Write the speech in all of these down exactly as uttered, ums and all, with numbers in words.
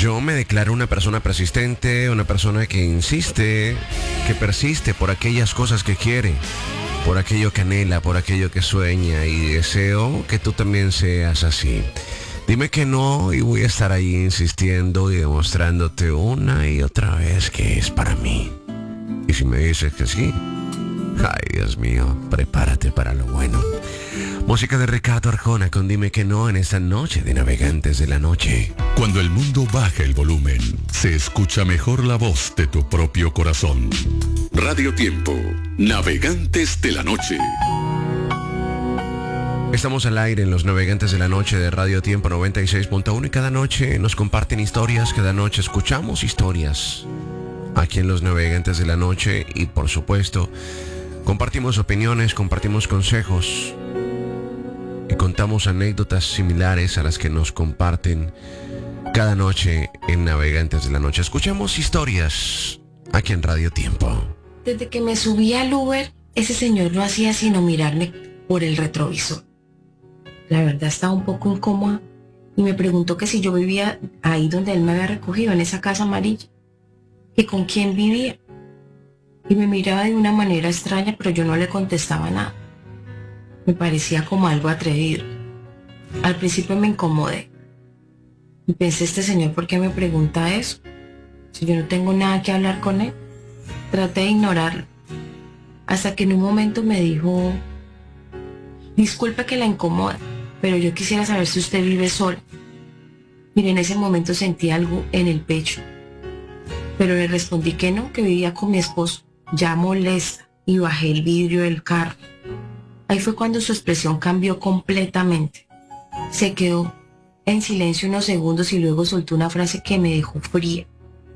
Yo me declaro una persona persistente, una persona que insiste, que persiste por aquellas cosas que quiere, por aquello que anhela, por aquello que sueña, y deseo que tú también seas así. Dime que no y voy a estar ahí insistiendo y demostrándote una y otra vez que es para mí. Y si me dices que sí, ay Dios mío, prepárate para lo bueno. Música de Ricardo Arjona con Dime que no en esta noche de Navegantes de la Noche. Cuando el mundo baja el volumen, se escucha mejor la voz de tu propio corazón. Radio Tiempo, Navegantes de la Noche. Estamos al aire en los Navegantes de la Noche de Radio Tiempo noventa y seis punto uno y cada noche nos comparten historias, cada noche escuchamos historias aquí en los Navegantes de la Noche y por supuesto compartimos opiniones, compartimos consejos y contamos anécdotas similares a las que nos comparten cada noche en Navegantes de la Noche. Escuchamos historias aquí en Radio Tiempo. Desde que me subí al Uber, ese señor no hacía sino mirarme por el retrovisor. La verdad estaba un poco incómoda y me preguntó que si yo vivía ahí donde él me había recogido, en esa casa amarilla, que con quién vivía. Y me miraba de una manera extraña, pero yo no le contestaba nada. Me parecía como algo atrevido. Al principio me incomodé. Y pensé, este señor, ¿por qué me pregunta eso? Si yo no tengo nada que hablar con él. Traté de ignorarlo. Hasta que en un momento me dijo, disculpe que la incomoda, pero yo quisiera saber si usted vive sola. Mire, en ese momento sentí algo en el pecho. Pero le respondí que no, que vivía con mi esposo, ya molesta, y bajé el vidrio del carro. Ahí fue cuando su expresión cambió completamente. Se quedó en silencio unos segundos y luego soltó una frase que me dejó fría.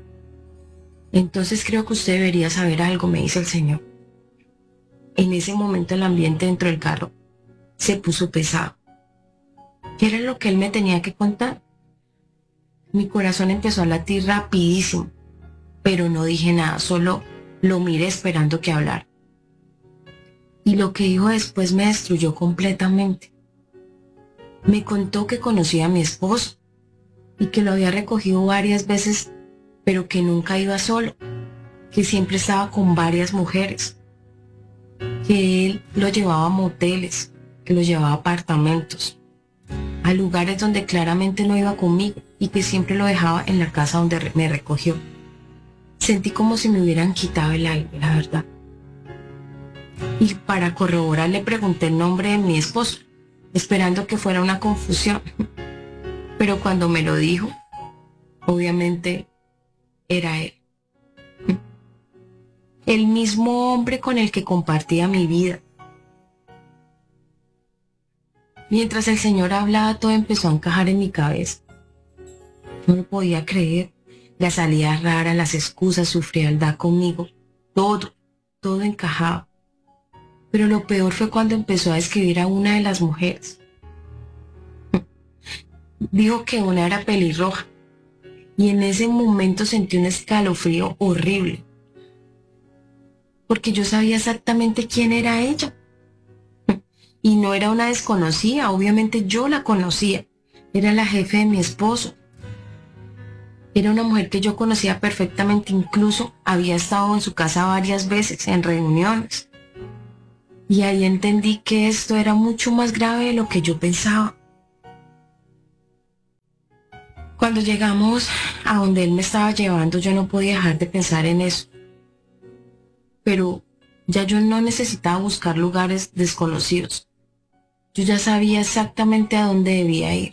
Entonces creo que usted debería saber algo, me dice el señor. En ese momento el ambiente dentro del carro se puso pesado. ¿Qué era lo que él me tenía que contar? Mi corazón empezó a latir rapidísimo, pero no dije nada, solo lo miré esperando que hablara. Y lo que dijo después me destruyó completamente. Me contó que conocía a mi esposo y que lo había recogido varias veces, pero que nunca iba solo, que siempre estaba con varias mujeres, que él lo llevaba a moteles, que lo llevaba a apartamentos, a lugares donde claramente no iba conmigo y que siempre lo dejaba en la casa donde me recogió. Sentí como si me hubieran quitado el aire, la verdad. Y para corroborar le pregunté el nombre de mi esposo, esperando que fuera una confusión. Pero cuando me lo dijo, obviamente era él. El mismo hombre con el que compartía mi vida. Mientras el señor hablaba, todo empezó a encajar en mi cabeza. No lo podía creer. Las salidas raras, las excusas, su frialdad conmigo. Todo, todo encajaba. Pero lo peor fue cuando empezó a describir a una de las mujeres. Dijo que una era pelirroja. Y en ese momento sentí un escalofrío horrible. Porque yo sabía exactamente quién era ella. Y no era una desconocida, obviamente yo la conocía. Era la jefe de mi esposo. Era una mujer que yo conocía perfectamente, incluso había estado en su casa varias veces, en reuniones. Y ahí entendí que esto era mucho más grave de lo que yo pensaba. Cuando llegamos a donde él me estaba llevando, yo no podía dejar de pensar en eso. Pero ya yo no necesitaba buscar lugares desconocidos. Yo ya sabía exactamente a dónde debía ir.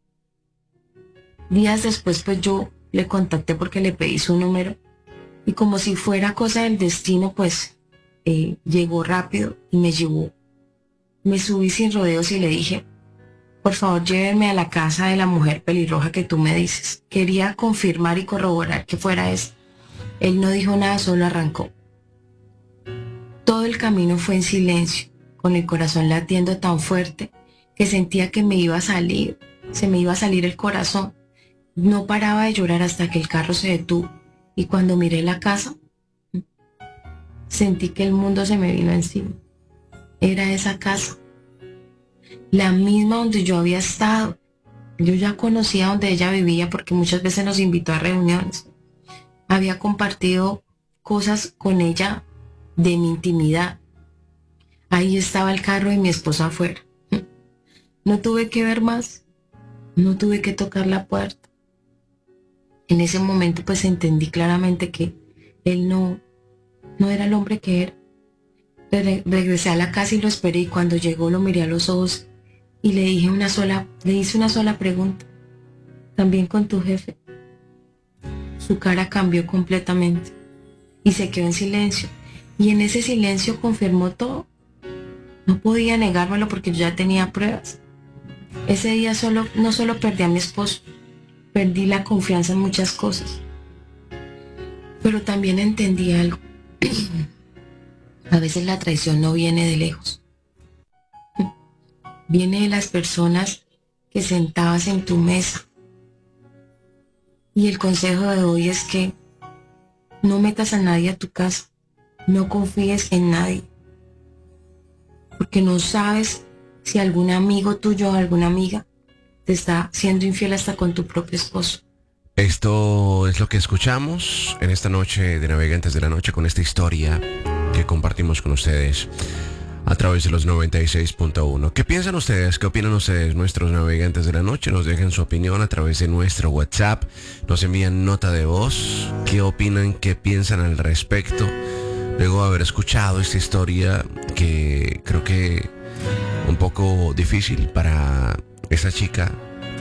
Días después, pues yo le contacté porque le pedí su número. Y como si fuera cosa del destino, pues eh, llegó rápido y me llevó. Me subí sin rodeos y le dije, por favor, llévenme a la casa de la mujer pelirroja que tú me dices. Quería confirmar y corroborar que fuera esa. Él no dijo nada, solo arrancó. Todo el camino fue en silencio, con el corazón latiendo tan fuerte que sentía que me iba a salir, se me iba a salir el corazón. No paraba de llorar hasta que el carro se detuvo y cuando miré la casa, sentí que el mundo se me vino encima. Era esa casa, la misma donde yo había estado, Yo ya conocía donde ella vivía porque muchas veces nos invitó a reuniones. Había compartido cosas con ella de mi intimidad. Ahí estaba el carro de mi esposo afuera. No tuve que ver más. No tuve que tocar la puerta. En ese momento pues entendí claramente que él no, no era el hombre que era. Re- regresé a la casa y lo esperé, y cuando llegó lo miré a los ojos y le dije una sola, le hice una sola pregunta. ¿También con tu jefe? Su cara cambió completamente y se quedó en silencio. Y en ese silencio confirmó todo. No podía negármelo porque yo ya tenía pruebas. Ese día solo, no solo perdí a mi esposo, perdí la confianza en muchas cosas. Pero también entendí algo. A veces la traición no viene de lejos. Viene de las personas que sentabas en tu mesa. Y el consejo de hoy es que no metas a nadie a tu casa. No confíes en nadie. Porque no sabes si algún amigo tuyo o alguna amiga te está siendo infiel hasta con tu propio esposo. Esto es lo que escuchamos en esta noche de Navegantes de la Noche, con esta historia que compartimos con ustedes a través de los noventa y seis punto uno. ¿Qué piensan ustedes? ¿Qué opinan ustedes, nuestros navegantes de la noche? Nos dejan su opinión a través de nuestro WhatsApp. Nos envían nota de voz. ¿Qué opinan? ¿Qué piensan al respecto? Luego de haber escuchado esta historia, que creo que un poco difícil para esta chica,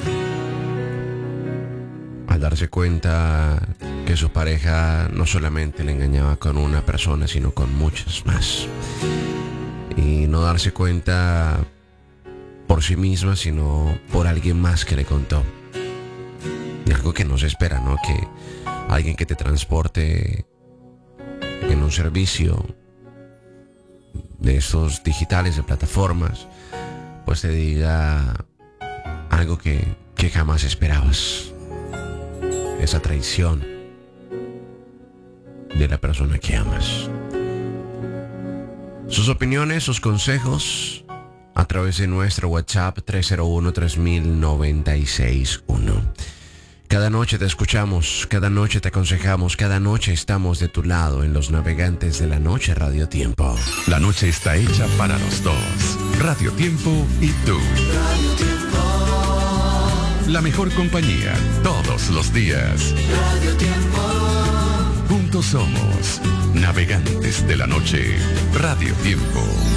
al darse cuenta que su pareja no solamente le engañaba con una persona, sino con muchas más. Y no darse cuenta por sí misma, sino por alguien más que le contó. Y algo que no se espera, ¿no? Que alguien que te transporte en un servicio de estos digitales, de plataformas, pues te diga algo que, que jamás esperabas. Esa traición de la persona que amas. Sus opiniones, sus consejos a través de nuestro WhatsApp tres cero uno, tres mil, noventa y seis uno. Cada noche te escuchamos, cada noche te aconsejamos, cada noche estamos de tu lado en los Navegantes de la Noche Radio Tiempo. La noche está hecha para los dos. Radio Tiempo y tú. Radio Tiempo. La mejor compañía todos los días. Radio Tiempo. Juntos somos Navegantes de la Noche. Radio Tiempo.